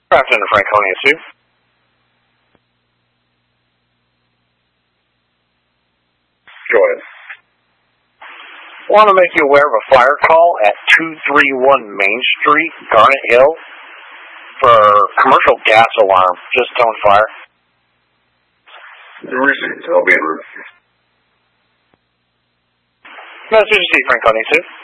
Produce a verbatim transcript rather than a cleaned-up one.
Afternoon, Franconia Sioux. Go ahead. Want to make you aware of a fire call at two thirty-one Main Street, Garnet Hill, for commercial gas alarm. Just tone fire. Received. I'll be in route. Message to Franconia Sioux.